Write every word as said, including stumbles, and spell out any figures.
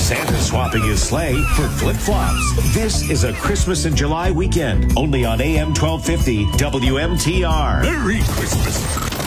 Santa swapping his sleigh for flip-flops. This is a Christmas in July weekend, only on A M twelve fifty W M T R. Merry Christmas.